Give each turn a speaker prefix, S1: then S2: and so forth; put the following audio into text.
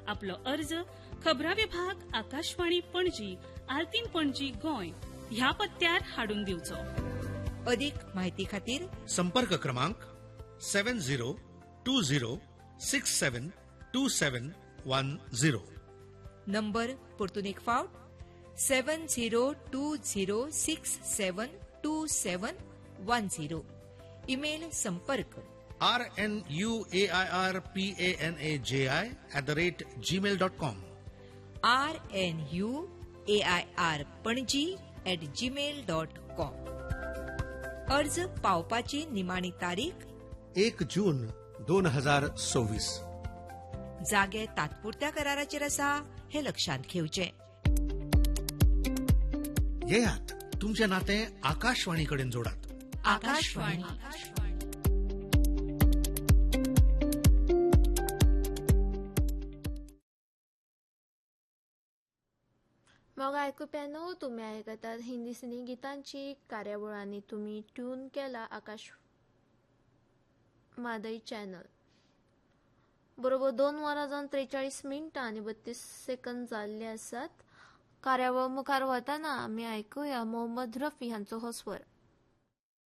S1: आपलो अर्ज खबरां विभाग, आकाशवाणी पणजी, आल्तीन पणजी, गोंय ह्या पत्त्यार हाडून दिवचो.
S2: अधिक माहिती खातीर
S3: संपर्क क्रमांक 7020672710.
S2: नंबर परतून एक फावट 7020672710. ईमेल संपर्क
S3: rnuairpanajai@gmail.com.
S2: rnuairpanji@gmail.com. अर्ज पावपाची निमाणी तारीख
S3: 1 जून 2026.
S2: जागे तात्पुरत्या कराराचेर आसा हे लक्षात घेवचे.
S3: येयात तुमचे नाते आकाशवाणी कडेन जोडात.
S2: आकाशवाणी.
S4: मग आयकुप्यानो, तुम्ही ऐकतात हिंदी सिने गीतांची कार्यावळ आणि तुम्ही ट्यून केला आकाश मादई चॅनल. बरोबर 2 वरां जावन 43 मिनिटां आणि 32 सेकंद जाल्ले आसात. कार्यावळ मुखार वतना आमी आयकुया मोहम्मद रफी हांचो हो स्वर.